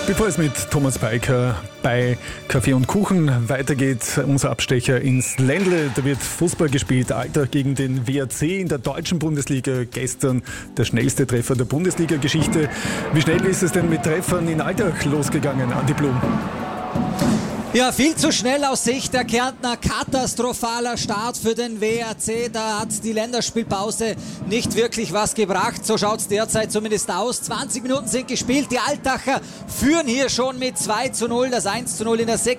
Bevor es mit Thomas Beiker bei Kaffee und Kuchen weitergeht, unser Abstecher ins Ländle. Da wird Fußball gespielt, Alltag gegen den WAC in der deutschen Bundesliga. Gestern der schnellste Treffer der Bundesliga-Geschichte. Wie schnell ist es denn mit Treffern in Alltag losgegangen, Andi Blum? Ja, viel zu schnell aus Sicht der Kärntner. Katastrophaler Start für den WAC. Da hat die Länderspielpause nicht wirklich was gebracht. So schaut es derzeit zumindest aus. 20 Minuten sind gespielt. Die Altacher führen hier schon mit 2:0. Das 1:0 in der 6.